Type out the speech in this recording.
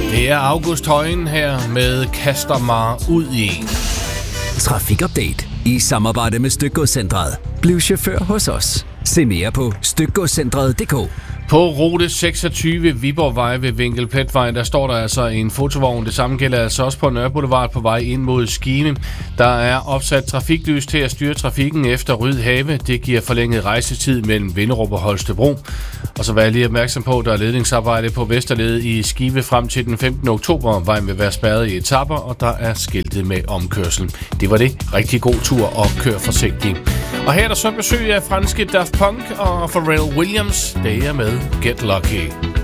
Det er August Højen her med Kaster mig ud i. Trafikupdate i samarbejde med Stykgodscentret. Bliv chauffør hos os. Se mere på stykgodscentret.dk. På rute 26 Viborgvej ved Vinkelpletvej, der står der altså en fotovogn. Det samme gælder altså også på Nørre Boulevard på vej ind mod Skive. Der er opsat trafiklys til at styre trafikken efter Rydhave. Det giver forlænget rejsetid mellem Vinderup og Holstebro. Og så var jeg lige opmærksom på, at der er ledningsarbejde på Vesterled i Skive frem til den 15. oktober. Vejen vil være spærret i etaper, og der er skiltet med omkørsel. Det var det. Rigtig god tur og kør forsigtigt. Og her er der så besøg af franske Daft Punk og Pharrell Williams. Det er med Get Lucky.